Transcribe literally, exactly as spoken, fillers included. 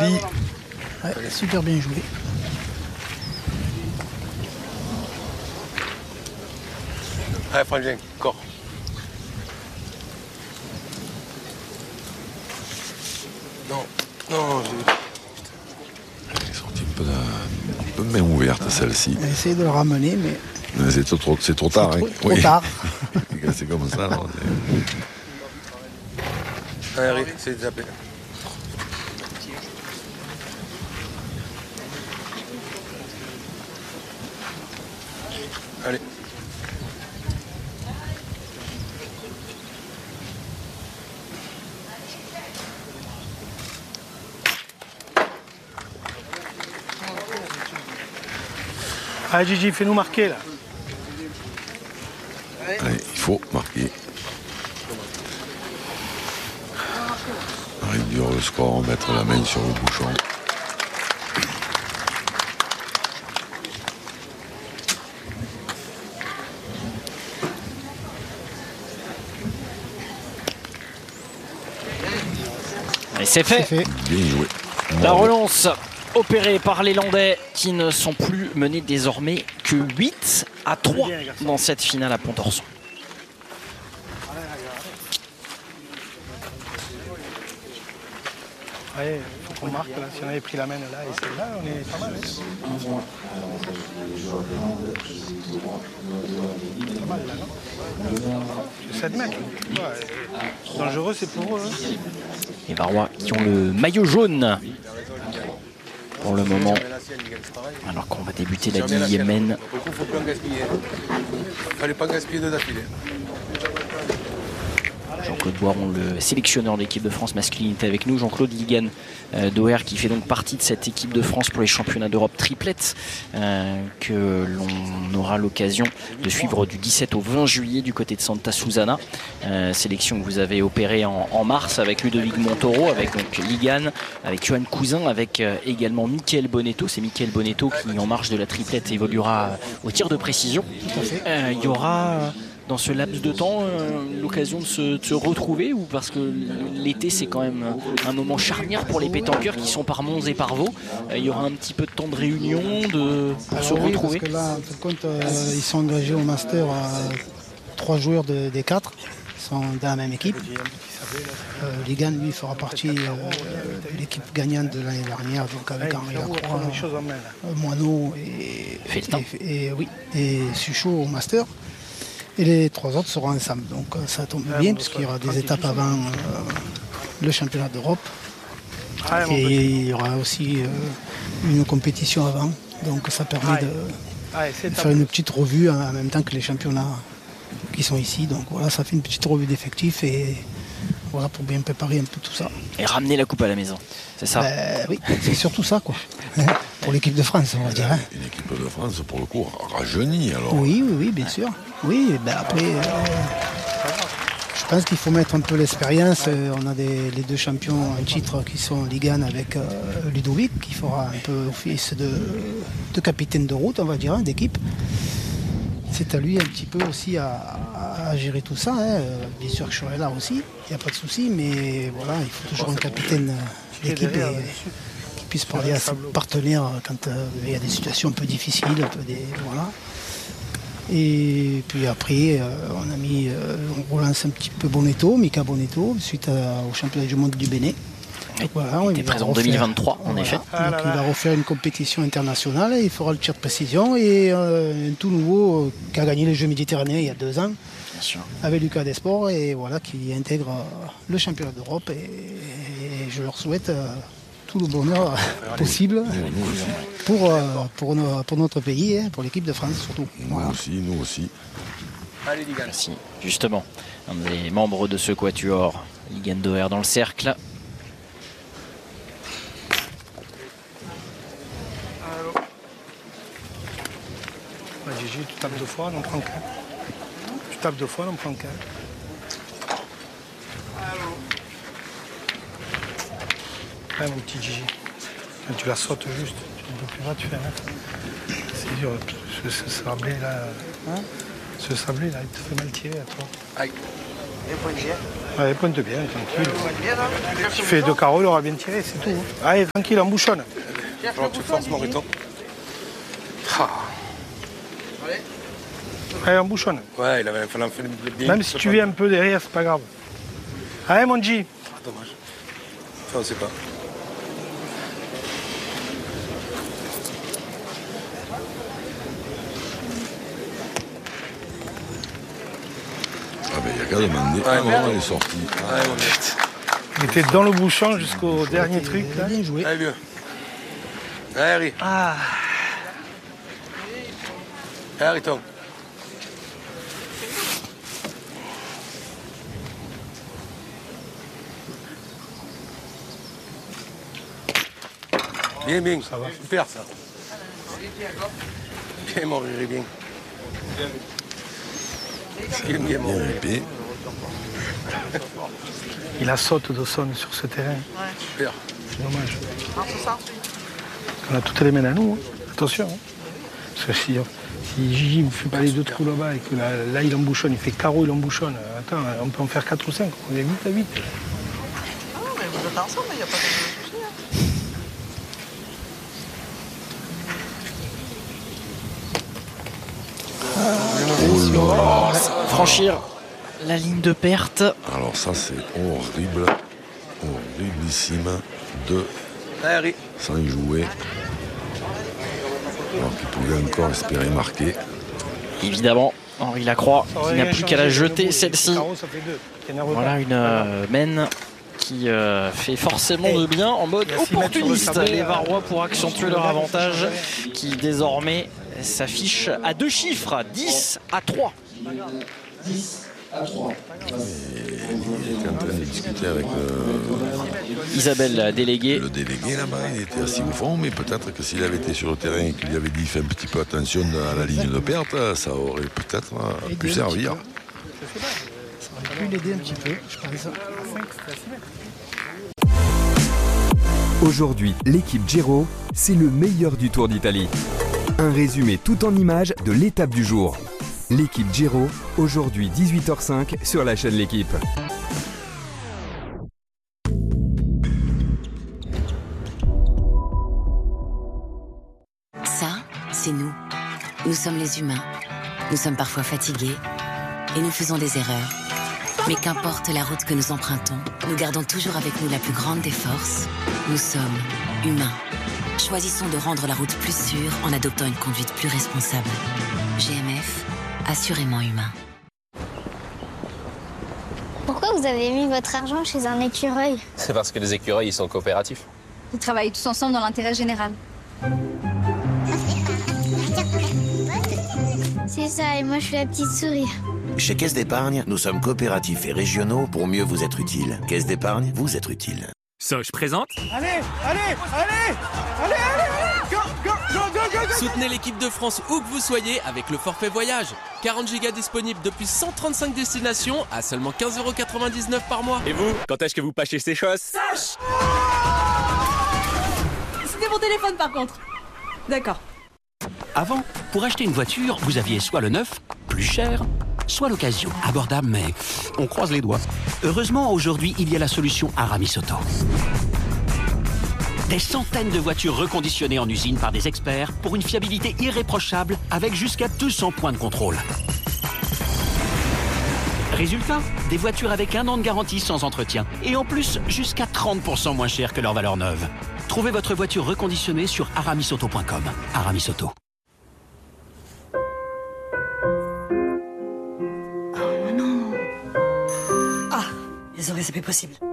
joli. Ouais, super bien joué. Allez, Frangin, corps. Non, non, j'ai... Elle est sortie un peu, de, un peu main ouverte, celle-ci. On a essayé de le ramener, mais... Mais c'est trop, c'est trop tard. Trop, hein. trop Oui. tard. C'est comme ça. Non, Allez, c'est tapé. Allez. Allez Gigi, fais-nous marquer là. Allez, il faut marquer. Réduire le score, mettre la main sur le bouchon. Et c'est fait. fait. Bien joué. La relance opérée par les Landais qui ne sont plus menés désormais que huit à trois dans cette finale à Pont-Orson. Ouais, faut qu'on marque là. Si on avait pris la main là et celle-là, on est pas mal. Hein. Pas mal là, non? C'est sept mètres. Ouais, dangereux, c'est pour eux. Hein. Les Varois qui ont le maillot jaune pour le moment. Alors qu'on va débuter la dixième mène. Au coup, faut pas en gaspiller. Fallait pas gaspiller deux d'affilée. Jean-Claude Boiron, le sélectionneur de l'équipe de France masculine, est avec nous. Jean-Claude Ligan euh, Doher qui fait donc partie de cette équipe de France pour les championnats d'Europe triplette euh, que l'on aura l'occasion de suivre du dix-sept au vingt juillet du côté de Santa Susana. Euh, sélection que vous avez opérée en, en mars avec Ludovic Montoro, avec donc Ligan, avec Johan Cousin, avec euh, également Mickaël Bonetto. C'est Mickaël Bonetto qui, en marge de la triplette, évoluera au tir de précision. Euh, il y aura... dans ce laps de temps, euh, l'occasion de se, de se retrouver, ou parce que l'été c'est quand même un moment charnière pour les pétanqueurs qui sont par Mons et par Vaux. Euh, il y aura un petit peu de temps de réunion, de pour Alors se oui, retrouver. parce que là, en fin de compte, euh, ils sont engagés au master à trois joueurs de, des quatre. Ils sont dans la même équipe. Euh, Ligan, lui, fera partie euh, de l'équipe gagnante de l'année dernière, donc avec Henri Lacroix, euh, Moineau et, et, et, oui, et Suchot au master. Et les trois autres seront ensemble. Donc ça tombe bien puisqu'il y aura des étapes avant euh, le championnat d'Europe. Et il y aura aussi euh, une compétition avant. Donc ça permet de, de faire une petite revue en même temps que les championnats qui sont ici. Donc voilà, ça fait une petite revue d'effectifs et voilà, pour bien préparer un peu tout ça. Et ramener la coupe à la maison, c'est ça? Ben, oui, c'est surtout ça, quoi. Pour l'équipe de France, on va dire. Hein. Une équipe de France, pour le coup, rajeunie alors. Oui, oui, oui, bien sûr. Oui, ben après, euh, je pense qu'il faut mettre un peu l'expérience. On a des, les deux champions en titre qui sont Ligan avec euh, Ludovic, qui fera un peu office de, de capitaine de route, on va dire, hein, d'équipe. C'est à lui un petit peu aussi à, à gérer tout ça. Hein. Bien sûr que je serai là aussi, il n'y a pas de souci, mais voilà, il faut toujours un capitaine d'équipe qui puisse parler à ses partenaires quand euh, il y a des situations un peu difficiles, un peu des, voilà. Et puis après, euh, on a mis, euh, on relance un petit peu Bonetto, Mika Bonetto, suite à, au championnat du monde du Bénin. Oui, voilà, il était présent en deux mille vingt-trois, en voilà. effet. Donc il va refaire une compétition internationale, et il fera le tir de précision et euh, un tout nouveau euh, qui a gagné les Jeux méditerranéens il y a deux ans, Bien sûr. avec Lucas Desport, et voilà, qui intègre euh, le championnat d'Europe et, et je leur souhaite euh, tout le bonheur possible pour, euh, pour, no, pour notre pays, hein, pour l'équipe de France surtout. Nous Voilà. aussi, nous aussi. Allez, Ligan. Merci. Justement, un des membres de ce quatuor, Ligan Doher dans le cercle. Ouais, Gigi, tu tapes deux fois, on en prend qu'un. Tu tapes deux fois, on en prend qu'un. Ouais, mon petit Gigi. Quand tu la sautes juste, tu ne peux plus là, tu fais un. C'est dur, ce, ce sablé là. Hein, ce sablé là, il te fait mal tirer à toi. Aïe. Ouais, pointe bien, tranquille. Tu fais deux carreaux, il aura bien tiré, c'est tout. Allez, tranquille, on bouchonne. Alors tu forces Moriton. Ah. Allez, on bouchonne. Ouais, il avait fallu en faire bien. Même si tu viens un peu derrière, c'est pas grave. Allez, mon G. Ah, dommage. Enfin, on sait pas. Ah ben, il n'y a qu'à demander. Ouais, Ah non, merde. il est sorti. Ouais, on est. Il était dans le bouchon jusqu'au dernier truc. Là. Bien joué. Allez, vieux. Allez, Harry. Ah. Allez, Harry, tombe. Bien, bien. Ça va. Super, ça. Bien, mon Riri, bien. Bien, bien, mon Bien Riri. ripé. Il a saute Dawson sur ce terrain. Super. C'est dommage. On a toutes les mains à nous. Hein. Attention. Hein. Parce que si, si Gigi ne fait pas les deux trous là-bas et que là, là, il embouchonne, il fait carreau, il embouchonne. Attends, on peut en faire quatre ou cinq. On est huit à huit. Ah non, mais vous êtes ensemble, il n'y a pas de souci. Hein. Franchir la ligne de perte. Alors ça, c'est horrible. Horriblissime. De Allez, Harry. sans y jouer. Alors qu'il pouvait encore espérer marquer. Évidemment, Henri Lacroix qui n'a plus qu'à la jeter celle-ci. Carreau, ça fait deux. T'énerve Voilà pas. une euh, mène qui euh, fait forcément de bien en mode Il y a six mètres sur le opportuniste. tableau. Les Varois pour accentuer leur avantage qui désormais s'affiche à deux chiffres, dix à trois. Il était en train de discuter avec le, Isabelle déléguée. le délégué là-bas. Il était assis au fond, mais peut-être que s'il avait été sur le terrain et qu'il lui avait dit fais un petit peu attention à la ligne de perte, ça aurait peut-être euh, pu servir. Ça aurait pu l'aider un petit peu, je pense. Aujourd'hui, l'équipe Giro, c'est le meilleur du Tour d'Italie. Un résumé tout en images de l'étape du jour. L'équipe Giro, aujourd'hui dix-huit heures cinq sur la chaîne L'Équipe. Ça, c'est nous. Nous sommes les humains. Nous sommes parfois fatigués et nous faisons des erreurs. Mais qu'importe la route que nous empruntons, nous gardons toujours avec nous la plus grande des forces. Nous sommes humains. Choisissons de rendre la route plus sûre en adoptant une conduite plus responsable. G M F, assurément humain. Pourquoi vous avez mis votre argent chez un écureuil? C'est parce que les écureuils, ils sont coopératifs. Ils travaillent tous ensemble dans l'intérêt général. C'est ça, et moi je suis la petite souris. Chez Caisse d'Épargne, nous sommes coopératifs et régionaux pour mieux vous être utiles. Caisse d'Épargne, vous être utile. Soch présente. Allez, allez, allez, allez, allez, go, go, go, go, go, go. Soutenez l'équipe de France où que vous soyez avec le forfait voyage. quarante gigas disponibles depuis cent trente-cinq destinations à seulement quinze euros quatre-vingt-dix-neuf par mois. Et vous, quand est-ce que vous pâchez ces choses? Sache. C'était mon téléphone par contre. D'accord. Avant, pour acheter une voiture, vous aviez soit le neuf, plus cher, soit l'occasion, abordable, mais on croise les doigts. Heureusement, aujourd'hui, il y a la solution Aramis Auto. Des centaines de voitures reconditionnées en usine par des experts pour une fiabilité irréprochable avec jusqu'à deux cents points de contrôle. Résultat, des voitures avec un an de garantie sans entretien et en plus jusqu'à trente pour cent moins cher que leur valeur neuve. Trouvez votre voiture reconditionnée sur aramis auto point com. Aramis Auto. Oh non. Ah, désolé, c'est pas possible.